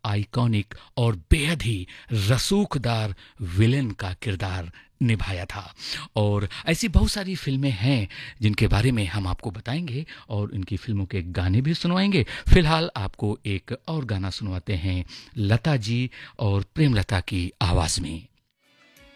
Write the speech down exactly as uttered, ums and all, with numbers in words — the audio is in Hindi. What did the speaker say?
आइकॉनिक और बेहद ही रसूखदार विलेन का किरदार निभाया था। और ऐसी बहुत सारी फिल्में हैं जिनके बारे में हम आपको बताएंगे और इनकी फिल्मों के गाने भी सुनवाएंगे। फिलहाल आपको एक और गाना सुनवाते हैं लता जी और प्रेमलता की आवाज़ में।